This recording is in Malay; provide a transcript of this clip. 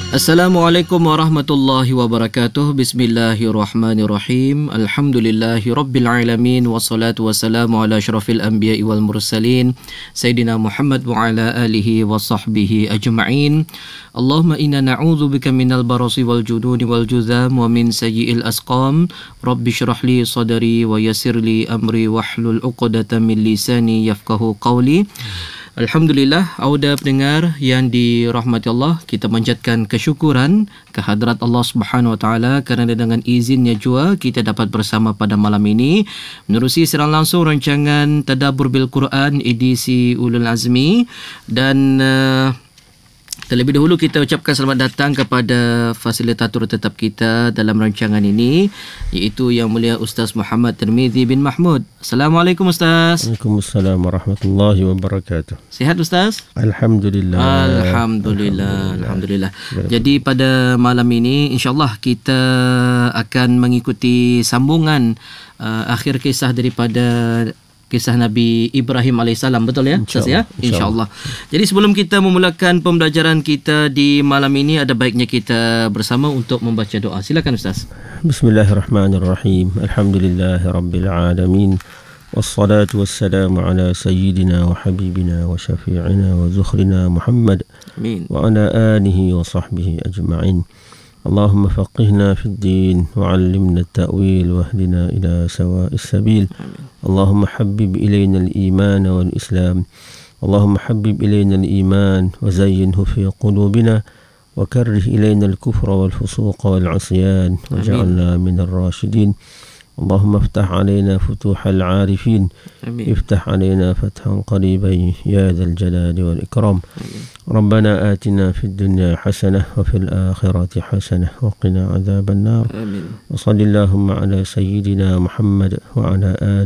Assalamualaikum warahmatullahi wabarakatuh. Bismillahirrahmanirrahim. Alhamdulillahi rabbil alamin. Wassalatu wassalamu ala asyrafil anbiya'i wal mursalin Sayyidina Muhammad wa ala alihi wa sahbihi ajma'in. Allahumma inna na'udzubika minal barasi wal jununi wal juzam wa min sayyi'il asqam. Rabbi syrah li sadri wa yassir li amri wahlul 'uqdatam min lisani yafqahu qawli. Alhamdulillah, auda pendengar yang dirahmati Allah, kita panjatkan kesyukuran kehadrat Allah Subhanahu Wa Taala kerana dengan izinnya jua kita dapat bersama pada malam ini menerusi secara langsung rancangan Tadabbur bil Quran edisi Ulul Azmi. Dan terlebih dahulu kita ucapkan selamat datang kepada fasilitator tetap kita dalam rancangan ini, iaitu Yang Mulia Ustaz Muhammad Tirmizi bin Mahmud. Assalamualaikum Ustaz. Waalaikumsalam warahmatullahi wabarakatuh. Sihat Ustaz? Alhamdulillah. Alhamdulillah. Jadi pada malam ini insya-Allah kita akan mengikuti sambungan akhir kisah daripada kisah Nabi Ibrahim AS, betul ya? InsyaAllah. Jadi sebelum kita memulakan pembelajaran kita di malam ini, ada baiknya kita bersama untuk membaca doa. Silakan Ustaz. Bismillahirrahmanirrahim. Alhamdulillahi rabbil alamin. Wassalatu wassalamu ala sayyidina wa habibina wa syafi'ina wa zukhrina Muhammad. Amin. Wa ala alihi wa sahbihi ajma'in. اللهم فقهنا في الدين وعلمنا التأويل واهدنا إلى سواء السبيل. اللهم حبب إلينا الإيمان والإسلام. اللهم حبب إلينا الإيمان وزينه في قلوبنا وكره إلينا الكفر والفسوق والعصيان واجعلنا من الراشدين. اللهم افتح علينا فتوح العارفين. افتح علينا فتحا قريبا يا ذا الجلال والإكرام. ربنا آتنا في الدنيا حسنة وفي الآخرة حسنة وقنا عذاب النار. وصل اللهم على سيدنا محمد وعلى آله